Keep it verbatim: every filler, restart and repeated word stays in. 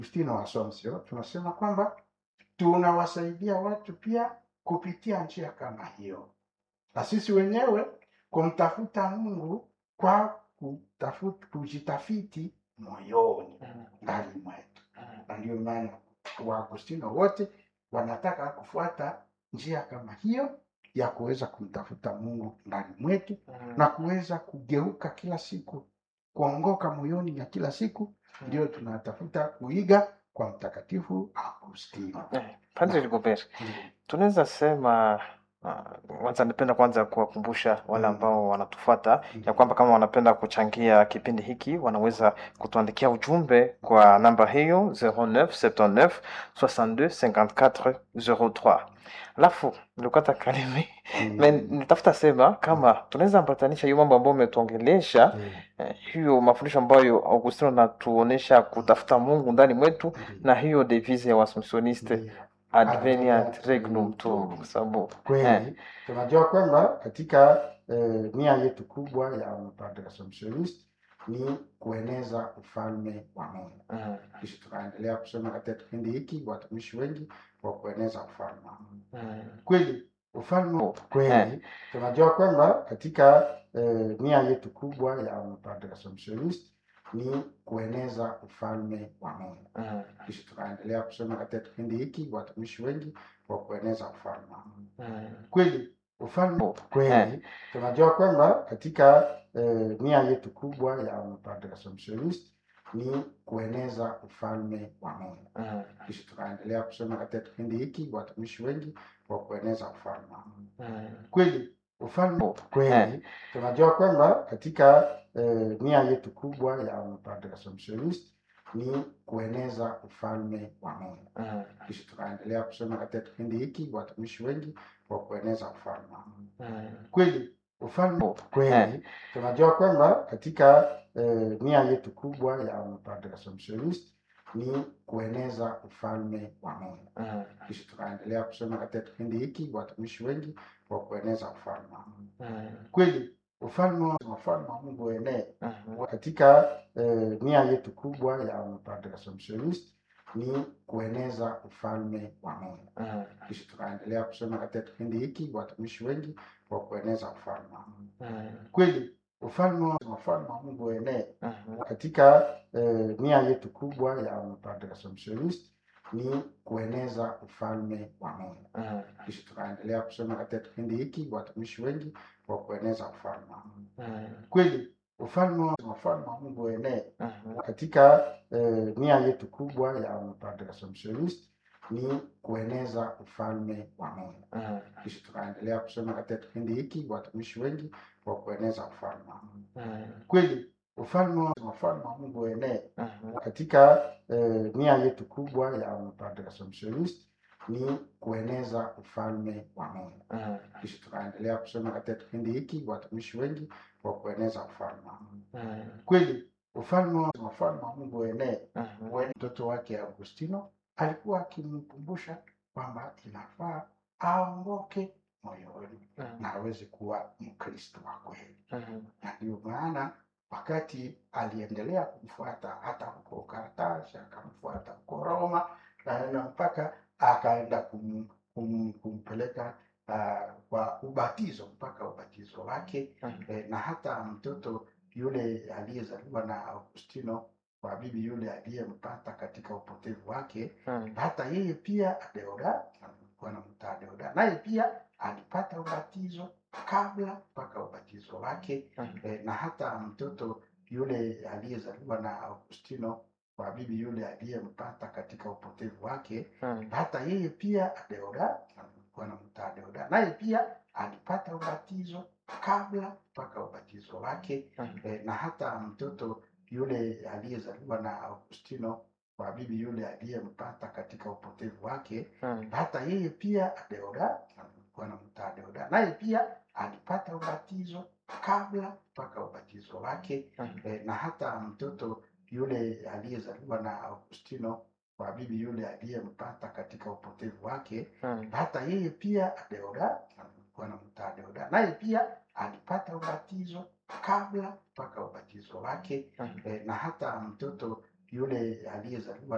Agustino wa Assumption, tunasema kwamba tunawasaidia watu pia kupitia njia kama hiyo, na sisi wenyewe kumtafuta Mungu kwa kutafuta, kujitafiti moyoni ndani mwetu. Na ndio maana Waagustino wote wanataka kufuata njia kama hiyo ya kuweza kumtafuta Mungu ndani mwetu na kuweza kugeuka kila siku, kuongoka moyoni ya kila siku. Ndio tunatafuta kuiga kwa Mtakatifu Agustino. Padre Rigobert, tunaweza sema kwanza, uh, napenda kwanza kuwakumbusha wale ambao wanatufuata mm. ya kwamba kama wanapenda kuchangia kipindi hiki wanaweza kutuandikia ujumbe kwa namba hiyo zero neuf sept neuf soixante-deux cinquante-quatre zero trois. Alafu nilikata kalimi mm. nitafuta sema kama tunaweza ambatanisha hiyo mambo ambayo umetuongelesha mm. eh, hiyo mafundisho ambayo Augustino anatuonesha kutafuta Mungu ndani mwetu mm. na hiyo devise ya Waassumptioniste mm. Adveniat Regnum Tuum, kwa sababu kweli eh. tunajua kwamba katika eh, nia yetu kubwa ya Padre Assumptioniste ni kueneza ufalme wa Mungu. Mm. Kisha tunaendelea kusema katika kipindi hiki watumishi wengi wa kueneza ufalme wa Mungu. Mm. Kweli ufalme kweli eh. tunajua kwamba katika eh, nia yetu kubwa ya Padre Assumptioniste ni kueneza ufalme wa Mungu. Mm. Kisha tunaendelea kusema katika kipindi hiki watumishi wengi wa kueneza ufalme wa Mungu. Mm. Kweli ufalme kweli eh. tunajua kwamba katika eh, nia yetu kubwa ya Padre Assumptioniste ni kueneza ufalme wa Mungu. Mm. Kisha tunaendelea kusema katika kipindi hiki watumishi wengi wa kueneza ufalme wa Mungu. Mm. Kweli ufalme kweli eh. tunajua kwamba katika eh, nia yetu kubwa ya Padre Assumptioniste ni kueneza ufalme wa Mungu. Mm. Kisha tunaendelea kusema katika kipindi hiki watumishi wengi wa kueneza ufalme wa Mungu. Mm. Kweli ufalme kweli eh. tunajua kwamba katika eh, nia yetu kubwa ya Padre Assumptioniste ni kueneza ufalme wa Mungu. Mm. Kisha tunaendelea kusema katika kipindi hiki watumishi wengi wa kueneza ufalme wa Mungu. Mm. Kweli ufalme wa ufalme wa Mungu uenee. Mm. Katika eh, nia yetu kubwa ya Padre Assumptioniste ni kueneza ufalme wa Mungu. Mm. Kisha tunaendelea kusema katika kipindi hiki watumishi wengi wa kueneza ufalme wa Mungu. Mm. Kweli ufalme wa ufalme wa Mungu uenee. Mm. Katika eh, nia yetu kubwa ya Padre Assumptioniste ni kueneza ufalme wa Mungu. Mm. Kisha tunaendelea kusema katika kipindi hiki watumishi wengi wa kueneza ufalme wa Mungu. Mm. Kweli ufalme wa ufalme wa Mungu uenee. Mm. Katika eh, nia yetu kubwa ya Padre Assumptioniste ni kueneza ufalme wa Mungu. Mm. Kisha tunaendelea kusema katika kipindi hiki watumishi wengi wa kueneza ufalme wa Mungu. Mm. Kweli ufalme wa ufalme wa Mungu uenee. Mm. Katika eh, nia yetu kubwa ya Padre Assumptioniste ni kueneza ufalme wa Mungu. Mm. Kisha tunaendelea kusema katika kipindi hiki watumishi wengi wa kueneza ufalme wa Mungu. Mm. Kweli ufalme wa ufalme wa Mungu uenee. Mm. Mtoto wake Agustino alikuwa akimkumbusha kwamba inafaa aongoke moyoni mm. na aweze kuwa Mkristo wa kweli. Mm. Na ndio maana wakati aliendelea kumfuata hata huko Karthago, akamfuata huko Roma, na mpaka akaenda kum, kum, kumpeleka uh, kwa ubatizo mpaka ubatizo wake. Mm. Eh, na hata mtoto yule aliyezaliwa na Agustino kwa bibi yule aliyempata katika upotevu wake. Mm. hata yeye pia Deodat, wanamtaa Deodat, naye pia alipata ubatizo kabla mpaka ubatizo wake. Mm. eh, na hata mtoto yule aliyezaliwa na Agustino kwa bibi yule aliyempata katika upotevu wake. Mm. hata yeye pia Deodat, wanamtaa Deodat, naye pia alipata ubatizo kabla mpaka ubatizo wake. Mm. eh, na hata mtoto yule aliyezaliwa na Agustino kwa bibi yule aliyempata katika upotevu wake. Mm. hata yeye pia Deodat, wanamtaa Deodat, naye pia alipata ubatizo kabla mpaka ubatizo wake. Mm. eh, na hata mtoto yule aliyezaliwa na Agustino kwa bibi yule aliyempata katika upotevu wake. Mm. hata yeye pia Deodat, wanamtaa Deodat, naye pia alipata ubatizo kabla mpaka ubatizo wake. Mm. eh, na hata mtoto yule aliyezaliwa